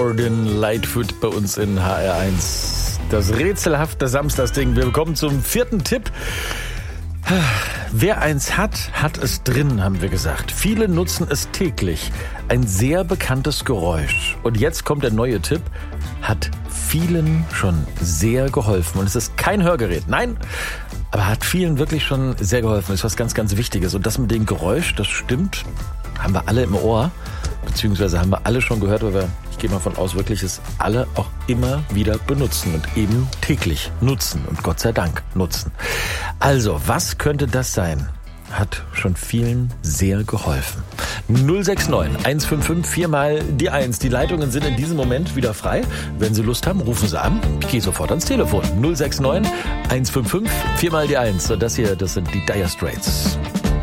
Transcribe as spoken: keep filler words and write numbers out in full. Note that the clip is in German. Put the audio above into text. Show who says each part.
Speaker 1: Jordan Lightfoot bei uns in H R eins. Das rätselhafte Samstagsding. Wir kommen zum vierten Tipp. Wer eins hat, hat es drin, haben wir gesagt. Viele nutzen es täglich. Ein sehr bekanntes Geräusch. Und jetzt kommt der neue Tipp. Hat vielen schon sehr geholfen. Und es ist kein Hörgerät. Nein, aber hat vielen wirklich schon sehr geholfen. Das ist was ganz, ganz Wichtiges. Und das mit dem Geräusch, das stimmt. Haben wir alle im Ohr. Beziehungsweise haben wir alle schon gehört, weil wir, ich gehe mal von aus, wirklich es alle auch immer wieder benutzen und eben täglich nutzen und Gott sei Dank nutzen. Also, was könnte das sein? Hat schon vielen sehr geholfen. null sechs neun eins fünf fünf vier mal die eins. Die Leitungen sind in diesem Moment wieder frei. Wenn Sie Lust haben, rufen Sie an. Ich gehe sofort ans Telefon. null sechs neun eins fünf fünf vier mal die eins. Und das hier, das sind die Dire Straits.